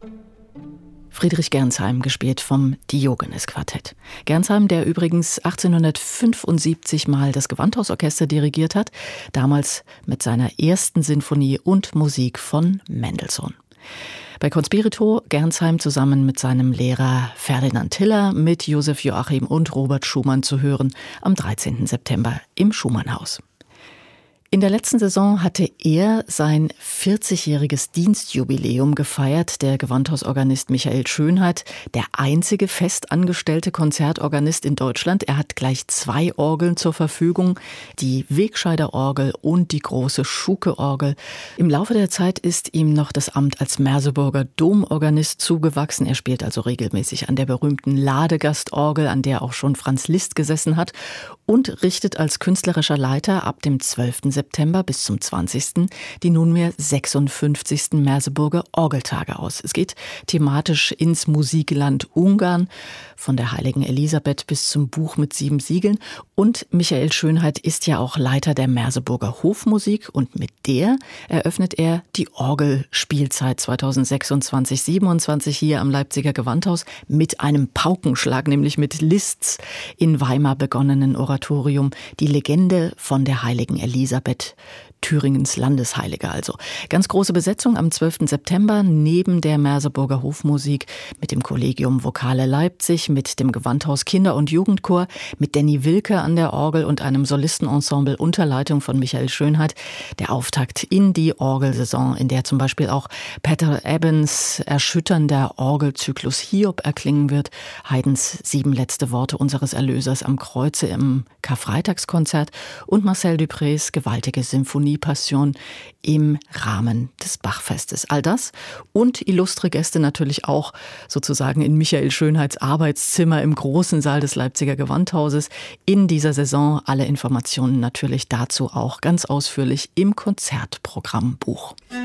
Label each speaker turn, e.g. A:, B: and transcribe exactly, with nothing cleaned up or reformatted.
A: Friedrich Gernsheim, gespielt vom Diogenes-Quartett. Gernsheim, der übrigens achtzehnhundertfünfundsiebzig mal das Gewandhausorchester dirigiert hat, damals mit seiner ersten Sinfonie und Musik von Mendelssohn. Bei Conspirito Gernsheim zusammen mit seinem Lehrer Ferdinand Hiller, mit Josef Joachim und Robert Schumann zu hören am dreizehnten September im Schumannhaus. In der letzten Saison hatte er sein vierzigjähriges Dienstjubiläum gefeiert, der Gewandhausorganist Michael Schönheit, der einzige festangestellte Konzertorganist in Deutschland. Er hat gleich zwei Orgeln zur Verfügung, die Wegscheider Orgel und die große Schuke-Orgel. Im Laufe der Zeit ist ihm noch das Amt als Merseburger Domorganist zugewachsen. Er spielt also regelmäßig an der berühmten Ladegastorgel, an der auch schon Franz Liszt gesessen hat, und richtet als künstlerischer Leiter ab dem zwölften September bis zum zwanzigsten die nunmehr sechsundfünfzigsten Merseburger Orgeltage aus. Es geht thematisch ins Musikland Ungarn, von der Heiligen Elisabeth bis zum Buch mit sieben Siegeln. Und Michael Schönheit ist ja auch Leiter der Merseburger Hofmusik, und mit der eröffnet er die Orgelspielzeit zweitausendsechsundzwanzig siebenundzwanzig hier am Leipziger Gewandhaus mit einem Paukenschlag, nämlich mit Liszts in Weimar begonnenen Oratorium Die Legende von der Heiligen Elisabeth, Thüringens Landesheilige also. Ganz große Besetzung am zwölften September neben der Merseburger Hofmusik mit dem Collegium Vocale Leipzig, mit dem Gewandhaus Kinder- und Jugendchor, mit Danny Wilke an der Orgel und einem Solistenensemble unter Leitung von Michael Schönheit. Der Auftakt in die Orgelsaison, in der zum Beispiel auch Peter Ebbens erschütternder Orgelzyklus Hiob erklingen wird, Haydns Sieben letzte Worte unseres Erlösers am Kreuze im Karfreitagskonzert und Marcel Duprés gewaltige Symphonie-Passion im Rahmen des Bachfestes. All das und illustre Gäste natürlich auch sozusagen in Michael Schönheits Arbeitszimmer im großen Saal des Leipziger Gewandhauses in dieser Saison. Alle Informationen natürlich dazu auch ganz ausführlich im Konzertprogrammbuch.